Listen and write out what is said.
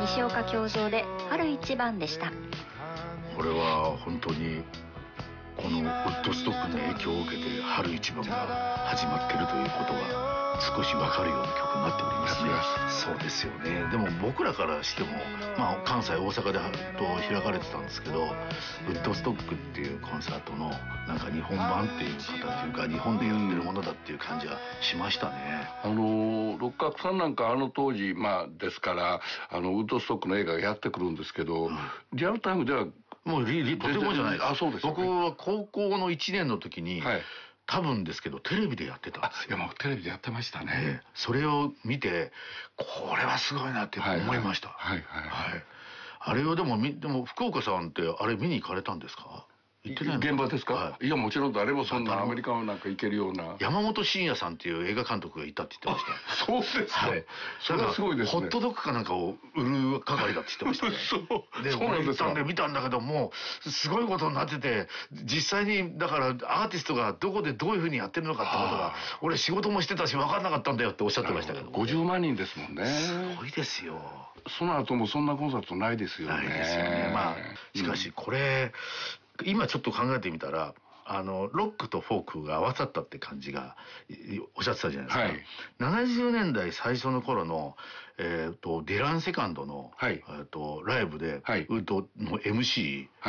西岡教場で春一番でした。 これは本当にこのウッドストックに影響を受けて春一番が始まっているということが少し分かるような曲になっておりますね。そうですよね。でも僕らからしても、関西大阪で開かれてたんですけど、ウッドストックっていうコンサートのなんか日本版っていう方っていうか日本でやってるものだっていう感じはしましたね。 六角さんなんか当時ですからウッドストックの映画がやってくるんですけど、リアルタイムではもうとてもじゃないです。 そうです、ね、 僕は高校の1年の時に、 はい、 多分ですけどテレビでやってたんですよ。 もうテレビでやってましたね。 それを見てこれはすごいなって思いました。あれをでも福岡さんってあれ見に行かれたんですか？行ってないの？ 現場ですか？いやもちろん誰もそんなアメリカなんか行けるような。 山本慎也さんっていう映画監督がいたって言ってました。 そうですか。それはすごいですね。 ホットドッグかなんかを売る係だって言ってましたね。そうなんですか。で見たんだけどもすごいことになってて、実際にだからアーティストがどこでどういうふうにやってるのかってことが俺仕事もしてたし分かんなかったんだよっておっしゃってましたけど。 50万人ですもんね。 すごいですよ。 その後もそんなコンサートないですよね。 ないですよね。しかしこれ今ちょっと考えてみたらロックとフォークが合わさったって感じがおっしゃってたじゃないですか。70年代最初の頃のディラン・セカンドのライブでウッドの MC